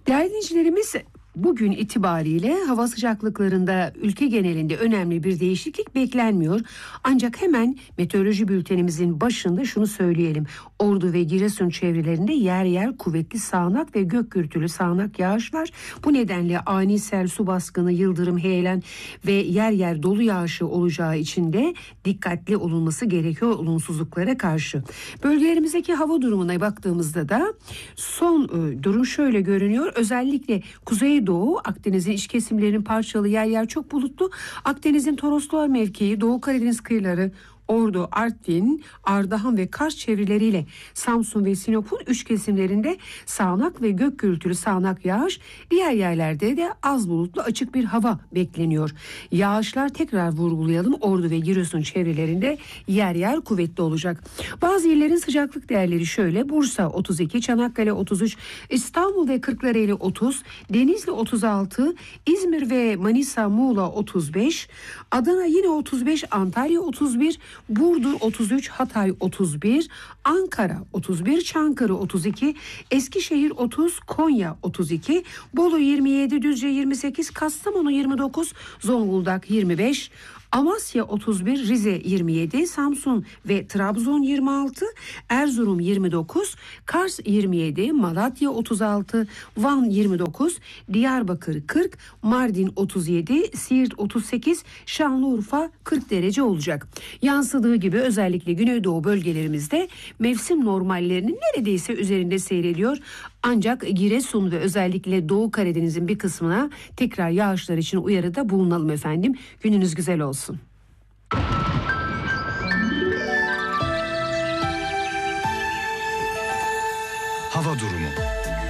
Değerli dinleyicilerimiz, bugün itibariyle hava sıcaklıklarında ülke genelinde önemli bir değişiklik beklenmiyor. Ancak hemen meteoroloji bültenimizin başında şunu söyleyelim. Ordu ve Giresun çevrelerinde yer yer kuvvetli sağanak ve gök gürültülü sağanak yağış var. Bu nedenle ani sel, su baskını, yıldırım, heyelan ve yer yer dolu yağışı olacağı için de dikkatli olunması gerekiyor olumsuzluklara karşı. Bölgelerimizdeki hava durumuna baktığımızda da son durum şöyle görünüyor. Özellikle Kuzeydoğu, Akdeniz'in iç kesimlerinin parçalı, yer yer çok bulutlu. Akdeniz'in Toroslar mevkii, Doğu Karadeniz kıyıları, Ordu, Artvin, Ardahan ve Kars çevreleriyle Samsun ve Sinop'un üç kesimlerinde sağanak ve gök gürültülü sağanak yağış, diğer yerlerde de az bulutlu açık bir hava bekleniyor. Yağışlar, tekrar vurgulayalım, Ordu ve Giresun çevrelerinde yer yer kuvvetli olacak. Bazı illerin sıcaklık değerleri şöyle: Bursa 32, Çanakkale 33, İstanbul ve Kırklareli 30, Denizli 36, İzmir ve Manisa, Muğla 35, Adana yine 35, Antalya 31, Burdur 33, Hatay 31, Ankara 31, Çankırı 32, Eskişehir 30, Konya 32, Bolu 27, Düzce 28, Kastamonu 29, Zonguldak 25, Amasya 31, Rize 27, Samsun ve Trabzon 26, Erzurum 29, Kars 27, Malatya 36, Van 29, Diyarbakır 40, Mardin 37, Siirt 38, Şanlıurfa 40 derece olacak. Yansıdığı gibi özellikle Güneydoğu bölgelerimizde mevsim normallerinin neredeyse üzerinde seyrediyor. Ancak Giresun ve özellikle Doğu Karadeniz'in bir kısmına tekrar yağışlar için uyarıda bulunalım efendim. Gününüz güzel olsun. Hava durumu.